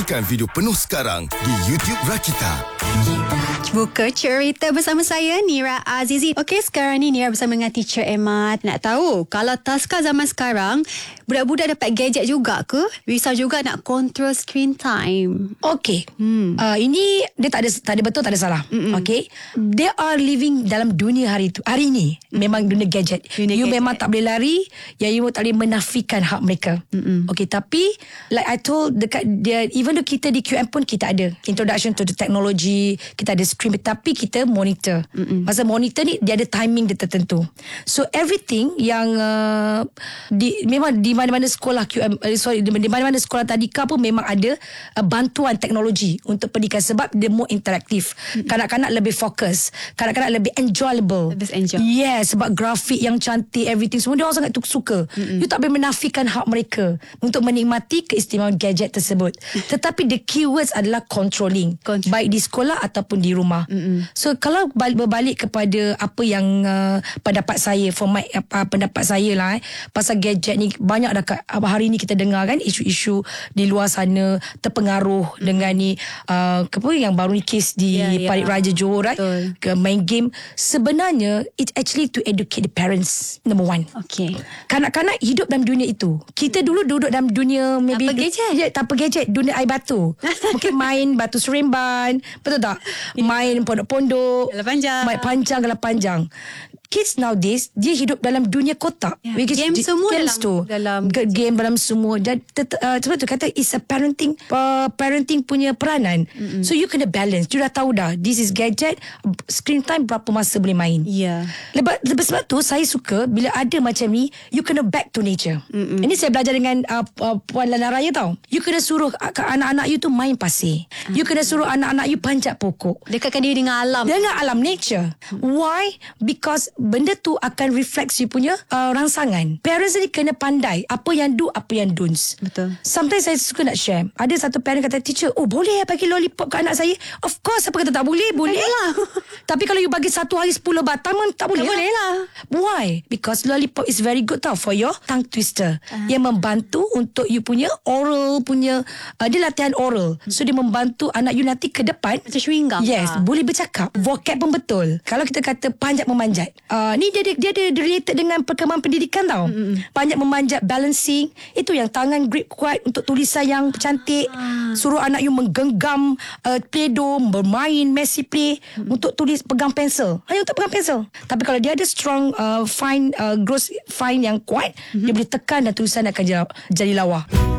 Saksikan video penuh sekarang di YouTube Rakita. Buka cerita bersama saya, Nira Azizi. Okey, sekarang ni Nira bersama dengan teacher Emma. Nak tahu, kalau taska zaman sekarang, budak-budak dapat gadget juga ke? Risau juga nak control screen time. Okey. Ini dia tak ada betul, tak ada salah. Okey. They are living dalam dunia hari ini. Memang dunia gadget. You memang tak boleh lari, you tak boleh menafikan hak mereka. Okey, tapi like I told dekat dia, even though kita di QM pun kita ada introduction to the technology, kita ada screen, tapi kita monitor. Masa monitor ni dia ada timing dia tertentu. So everything yang memang di mana-mana sekolah QM, di mana-mana sekolah tadika pun memang ada bantuan teknologi untuk pendidikan sebab dia more interaktif. Kanak-kanak lebih fokus, kanak-kanak lebih enjoyable. Lebih enjoy. Yes, sebab grafik yang cantik, everything semua dia orang sangat suka. You tak boleh menafikan hak mereka untuk menikmati keistimewaan gadget tersebut. Tetapi the keywords adalah controlling. Baik di sekolah ataupun di rumah. So kalau berbalik kepada apa yang pendapat saya, pendapat saya lah pasal gadget ni, banyak dah hari ni kita dengar kan isu-isu di luar sana terpengaruh dengan ni yang baru ni kes di Parit Raja Johor, ke main game. Sebenarnya it actually to educate the parents, number one. Okay. Kanak-kanak hidup dalam dunia itu. Kita dulu duduk dalam dunia maybe tanpa gadget, dunia air batu. Mungkin main batu seremban, betul tak? Main pondok-pondok, main panjang panjang. Kids nowadays dia hidup dalam dunia kotak. Game semua dalam game dalam semua. Dan sebab tu kata it's a parenting punya peranan. So you kena balance. You dah tahu dah this is gadget, screen time berapa masa boleh main. Lepas sebab tu saya suka bila ada macam ni, you kena back to nature. Ini saya belajar dengan Puan Lana Raya tau. You kena suruh anak-anak you tu main pasir. You kena suruh anak-anak you panjat pokok. Dekatkan diri dengan alam. Dengan alam, nature. Why? Because benda tu akan reflect you punya rangsangan. Parents ni kena pandai apa yang do, apa yang don'ts. Betul. Sometimes saya suka nak share. Ada satu parent kata, teacher, boleh bagi lollipop ke anak saya? Of course, siapa kata tak boleh? Boleh lah. Tapi kalau you bagi satu hari 10 batang, tak boleh. Tak boleh lah. Why? Because lollipop is very good tau for your tongue twister. Yang membantu untuk you punya oral punya, dia latihan oral. So dia membantu anak you nanti ke depan. Macam chewing gum. Yes, boleh bercakap. Vocab pun betul. Kalau kita kata panjat memanjat, ni dia ada related dengan perkembangan pendidikan tau. Panjat memanjat, balancing, itu yang tangan grip kuat untuk tulisan yang cantik. Suruh anak you menggenggam play-doh, bermain messy play untuk tulis, pegang pensel. Hanya untuk pegang pensel. Tapi kalau dia ada strong fine, gross fine yang kuat, dia boleh tekan dan tulisan akan jadi lawa.